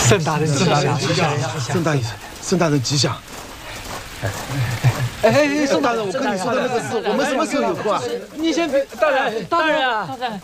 盛大人吉祥， 盛大人吉祥。哎，盛大人，我跟你说的那个事，我们什么时候有空啊？ 你先别，大人啊，